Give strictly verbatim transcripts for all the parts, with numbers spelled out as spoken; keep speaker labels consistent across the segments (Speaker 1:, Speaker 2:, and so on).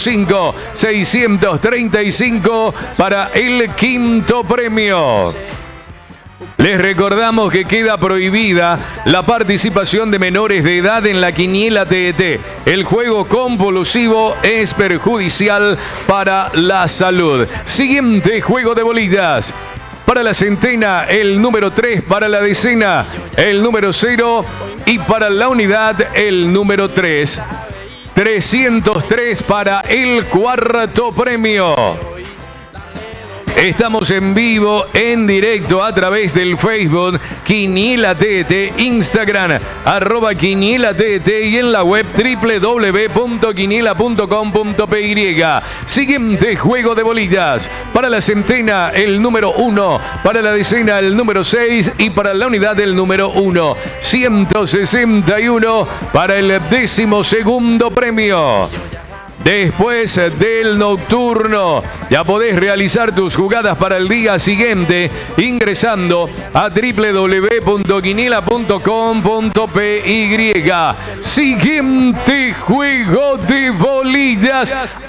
Speaker 1: cinco, seiscientos treinta y cinco para el quinto premio. Les recordamos que queda prohibida la participación de menores de edad en la quiniela T E T. El juego compulsivo es perjudicial para la salud. Siguiente juego de bolitas. Para la centena, el número tres, para la decena, el número cero y para la unidad, el número tres. trescientos tres para el cuarto premio. Estamos en vivo, en directo a través del Facebook Quiniela T E T, Instagram arroba Quiniela T E T y en la web doble u doble u doble u punto quiniela punto com punto p y. Siguiente juego de bolitas. Para la centena el número uno, para la decena el número seis y para la unidad el número uno. ciento sesenta y uno para el décimo segundo premio. Después del nocturno, ya podés realizar tus jugadas para el día siguiente ingresando a doble u doble u doble u punto quiniela punto com punto p y. Siguiente juego de bolillas.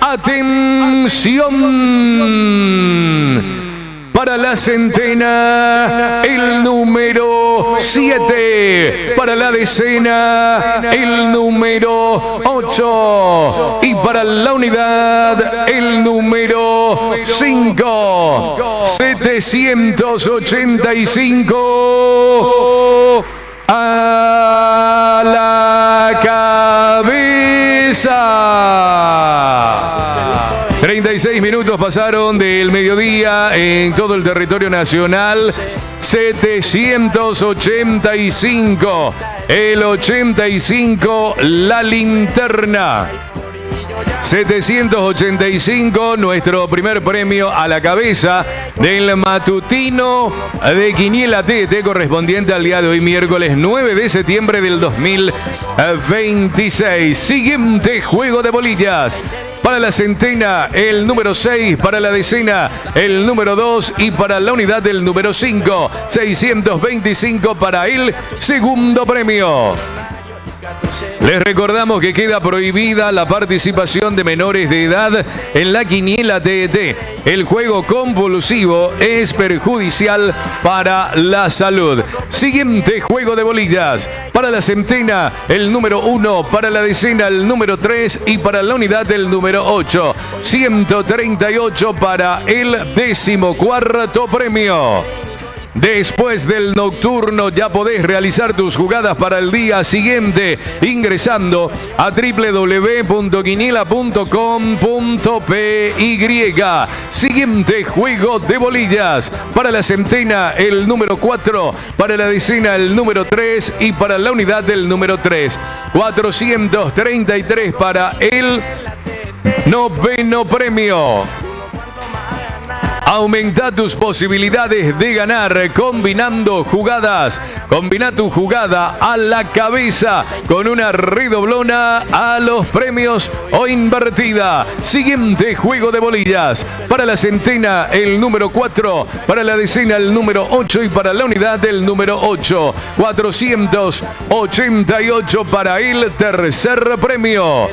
Speaker 1: Atención. Para la centena, el número siete. Para la decena, el número ocho. Y para la unidad, el número cinco. setecientos ochenta y cinco. A la cabeza. treinta y seis minutos pasaron del mediodía en todo el territorio nacional. setecientos ochenta y cinco. El ochenta y cinco, la linterna. setecientos ochenta y cinco, nuestro primer premio a la cabeza del matutino de Quiniela T E T correspondiente al día de hoy, miércoles nueve de septiembre del dos mil veintiséis. Siguiente juego de bolillas. Para la centena, el número seis, para la decena, el número dos y para la unidad, el número cinco. seiscientos veinticinco para el segundo premio. Les recordamos que queda prohibida la participación de menores de edad en la Quiniela T E T. El juego compulsivo es perjudicial para la salud. Siguiente juego de bolillas. Para la centena, el número uno, para la decena, el número tres y para la unidad, el número ocho. ciento treinta y ocho para el decimocuarto premio. Después del nocturno ya podés realizar tus jugadas para el día siguiente ingresando a doble u doble u doble u punto quiniela punto com punto p y. Siguiente juego de bolillas. Para la centena el número cuatro, para la decena el número tres y para la unidad del número tres. cuatrocientos treinta y tres para el noveno premio. Aumenta tus posibilidades de ganar combinando jugadas. Combina tu jugada a la cabeza con una redoblona a los premios o invertida. Siguiente juego de bolillas. Para la centena el número cuatro, para la decena el número ocho y para la unidad el número ocho. cuatrocientos ochenta y ocho para el tercer premio.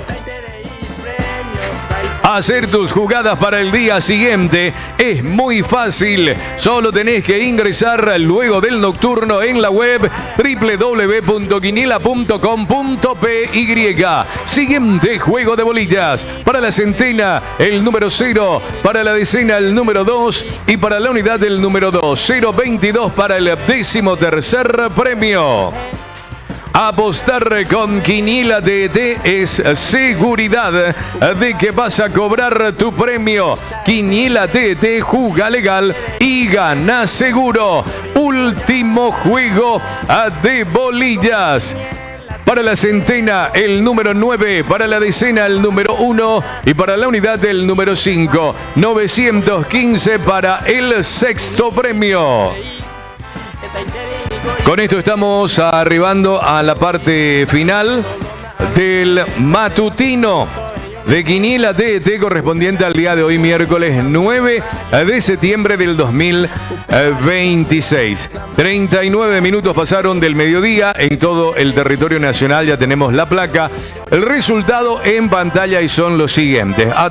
Speaker 1: Hacer tus jugadas para el día siguiente es muy fácil. Solo tenés que ingresar luego del nocturno en la web doble u doble u doble u punto quiniela punto com punto p y. Siguiente juego de bolillas. Para la centena el número cero, para la decena el número dos y para la unidad el número dos. cero veintidós para el décimo tercer premio. Apostar con Quiniela T E T es seguridad de que vas a cobrar tu premio. Quiniela T E T, juga legal y gana seguro. Último juego de bolillas. Para la centena el número nueve, para la decena el número uno y para la unidad el número cinco. novecientos quince para el sexto premio. Con esto estamos arribando a la parte final del matutino de Quiniela T E T correspondiente al día de hoy, miércoles nueve de septiembre del dos mil veintiséis. treinta y nueve minutos pasaron del mediodía en todo el territorio nacional. Ya tenemos la placa. El resultado en pantalla y son los siguientes.